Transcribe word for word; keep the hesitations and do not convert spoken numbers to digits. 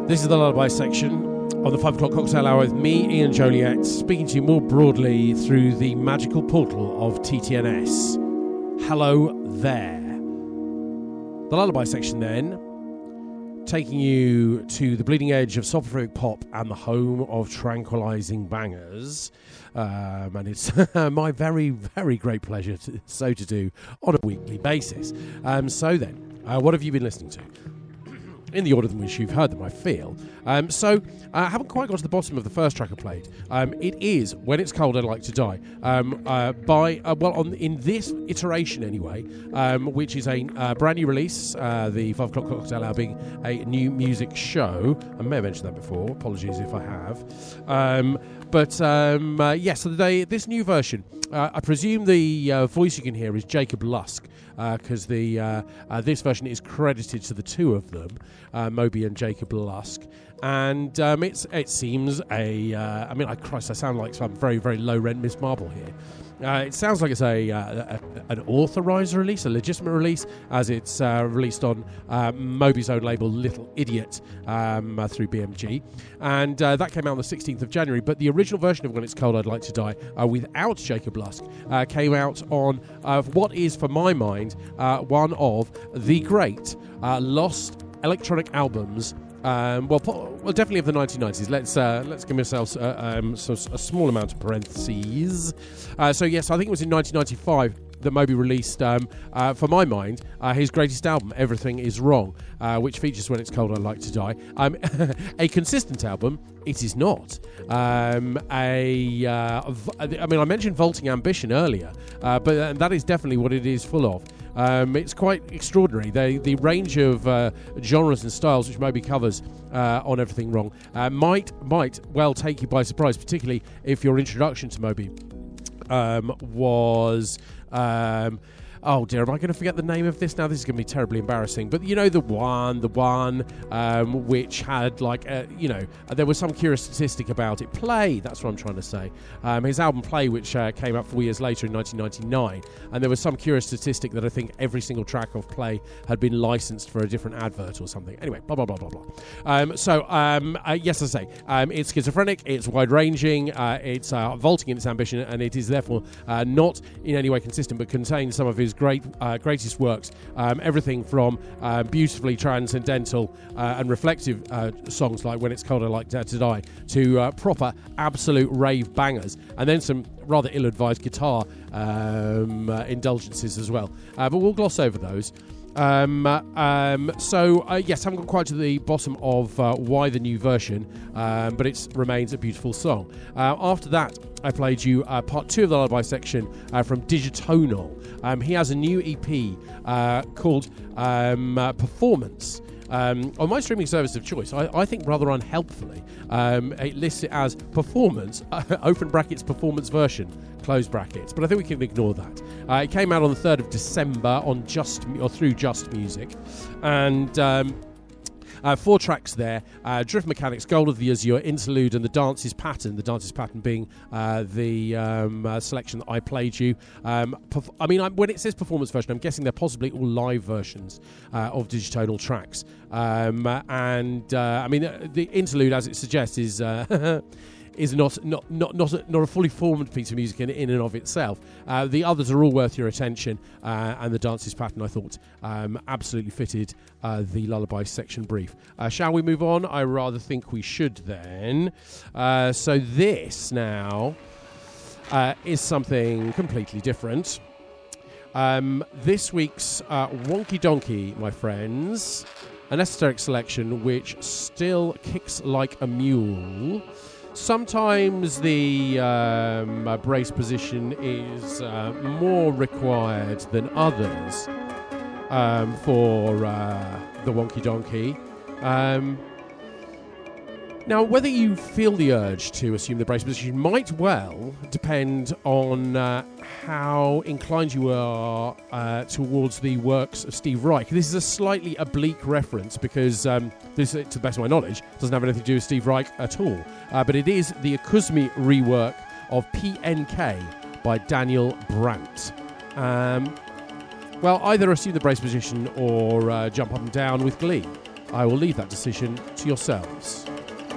This is the Lullaby section of the five o'clock cocktail hour with me, Ian Joliet, speaking to you more broadly through the magical portal of T T N S. Hello there. The Lullaby section then, taking you to the bleeding edge of soporific pop and the home of tranquilizing bangers. Um, and it's my very, very great pleasure to, so to do on a weekly basis. Um, so then, uh, what have you been listening to? In the order in which you've heard them, I feel. Um, so, uh, I haven't quite got to the bottom of the first track I played. Um, it is When It's Cold, I'd Like to Die. Um, uh, by, uh, well, on in this iteration anyway, um, which is a uh, brand new release, uh, the five o'clock cocktail hour being a new music show. I may have mentioned that before. Apologies if I have. Um, but, um, uh, yes, yeah, so they, this new version, uh, I presume the uh, voice you can hear is Jacob Lusk, because uh, the uh, uh, this version is credited to the two of them, uh, Moby and Jacob Lusk, and um, it's it seems a uh, I mean, I Christ, I sound like some very very low rent Miss Marple here. Uh, it sounds like it's a, uh, a an authorised release, a legitimate release, as it's uh, released on uh, Moby's own label, Little Idiot, um, uh, through B M G, and uh, that came out on the sixteenth of January. But the original version of When It's Cold, I'd Like to Die, uh, without Jacob Lusk, uh, came out on uh, what is, for my mind, uh, one of the great uh, lost electronic albums. Um, well, po- well, definitely of the nineteen nineties. Let's uh, let's give ourselves uh, um, so a small amount of parentheses. Uh, so yes, I think it was in nineteen ninety-five that Moby released, um, uh, for my mind, uh, his greatest album, Everything Is Wrong, uh, which features When It's Cold, I'd Like to Die. Um, a consistent album, it is not. Um, a, uh, I mean, I mentioned Vaulting Ambition earlier, uh, but uh, that is definitely what it is full of. Um, it's quite extraordinary. They, the range of uh, genres and styles which Moby covers uh, on Everything Wrong uh, might might well take you by surprise, particularly if your introduction to Moby um, was... Um, oh dear, am I going to forget the name of this now? This is going to be terribly embarrassing. But you know, the one, the one um, which had like, uh, you know, uh, there was some curious statistic about it. Play, that's what I'm trying to say. Um, his album Play, which uh, came out four years later in nineteen ninety-nine. And there was some curious statistic that I think every single track of Play had been licensed for a different advert or something. Anyway, blah, blah, blah, blah, blah. Um, so, um, uh, yes, I say, um, it's schizophrenic, it's wide-ranging, uh, it's uh, vaulting in its ambition, and it is therefore uh, not in any way consistent, but contains some of his great uh, greatest works, um, everything from uh, beautifully transcendental uh, and reflective uh, songs like When It's Cold, I'd Like to Die, to uh, proper absolute rave bangers, and then some rather ill-advised guitar um, uh, indulgences as well, uh, but we'll gloss over those. Um, uh, um, so, uh, yes, haven't got quite to the bottom of uh, why the new version, um, but it remains a beautiful song. Uh, after that, I played you uh, part two of the Lullaby section uh, from Digitonal. Um, he has a new E P uh, called um, uh, Performance. Um, on my streaming service of choice, I, I think rather unhelpfully, um, it lists it as performance, uh, open brackets, performance version, close brackets, but I think we can ignore that. Uh, it came out on the third of December on Just or through Just Music, and um, Uh, four tracks there, uh, Drift Mechanics, Gold of the Azure, Interlude, and The Dance's Pattern, The Dance's Pattern being uh, the um, uh, selection that I played you. Um, perf- I mean, I'm, when it says performance version, I'm guessing they're possibly all live versions uh, of Digitonal tracks. Um, and, uh, I mean, the, the Interlude, as it suggests, is... Uh, is not not not not a, not a fully formed piece of music in, in and of itself. Uh, the others are all worth your attention, uh, and The Dance's Pattern, I thought, um, absolutely fitted uh, the Lullaby section brief. Uh, shall we move on? I rather think we should then. Uh, so this now uh, is something completely different. Um, this week's uh, Wonky Donkey, my friends, an esoteric selection which still kicks like a mule. Sometimes the um, uh, brace position is uh, more required than others um, for uh, the Wonky Donkey. Um, now, whether you feel the urge to assume the brace position might well depend on uh, how inclined you are uh, towards the works of Steve Reich. This is a slightly oblique reference because um, this, to the best of my knowledge, doesn't have anything to do with Steve Reich at all. Uh, but it is the Akuzmi rework of P N K by Daniel Brandt. Um, well, either assume the brace position or uh, jump up and down with glee. I will leave that decision to yourselves.